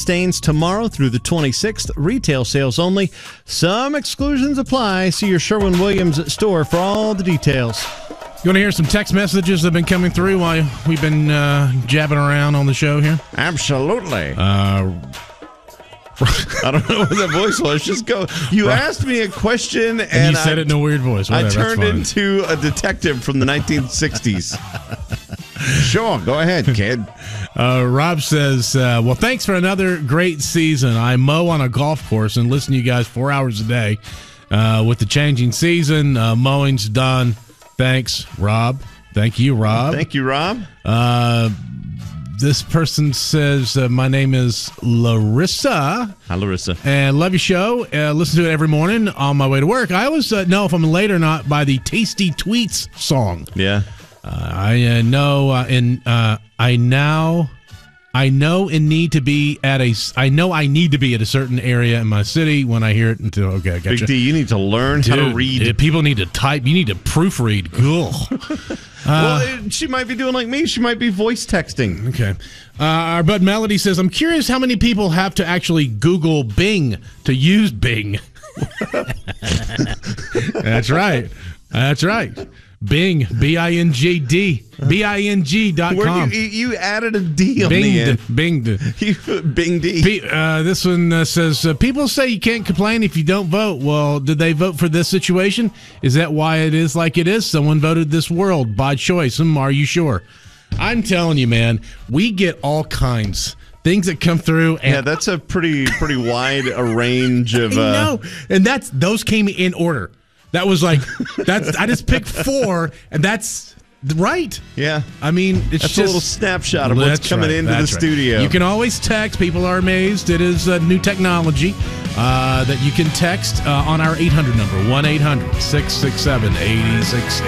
stains tomorrow through the 26th. Retail sales only. Some exclusions apply. See your Sherwin-Williams store for all the details. You want to hear some text messages that have been coming through while we've been jabbing around on the show here? Absolutely. I don't know what that voice was. Just go. You asked me a question, and you said it in a weird voice. Whatever, I turned into a detective from the 1960s. Sure, go ahead, kid. Rob says, well, thanks for another great season. I mow on a golf course and listen to you guys 4 hours a day. With the changing season, mowing's done. Thanks, Rob. Thank you, Rob. Thank you, Rob. This person says, my name is Larissa. Hi, Larissa. And love your show. Listen to it every morning on my way to work. I always know if I'm late or not by the Tasty Tweets song. Yeah. I know I need to be at a certain area in my city when I hear it. Until okay, I got Big D, you need to learn how to read. People need to type. You need to proofread. Well, she might be doing like me. She might be voice texting. Okay. Our bud Melody says, I'm curious how many people have to actually Google Bing to use Bing. That's right. That's right. Bing, B-I-N-G-D, Bing.com. You added a D on the end. Binged. Bing D. This one says, people say you can't complain if you don't vote. Well, did they vote for this situation? Is that why it is like it is? Someone voted this world by choice. Are you sure? I'm telling you, man, we get all kinds. Things that come through. And yeah, that's a pretty wide a range of... No, and those came in order. That was like, I just picked 4, and that's right. Yeah. I mean, it's just a little snapshot of what's coming into the studio. You can always text. People are amazed. It is new technology that you can text on our 800 number, 1-800-667-8660.